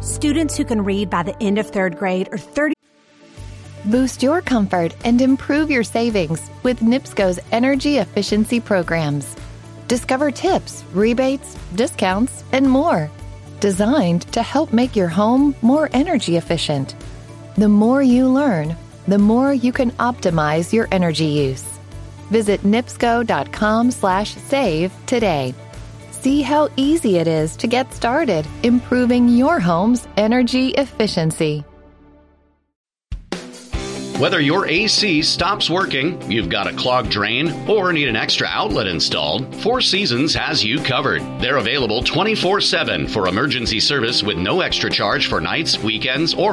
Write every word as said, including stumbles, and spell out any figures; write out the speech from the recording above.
Students who can read by the end of third grade are thirty. Boost your comfort and improve your savings with NIPSCO's energy efficiency programs. Discover tips, rebates, discounts, and more, designed to help make your home more energy efficient. The more you learn, the more you can optimize your energy use. Visit nipsco.com slash save today. See how easy it is to get started improving your home's energy efficiency. Whether your A C stops working, you've got a clogged drain, or need an extra outlet installed, Four Seasons has you covered. They're available twenty-four seven for emergency service with no extra charge for nights, weekends, or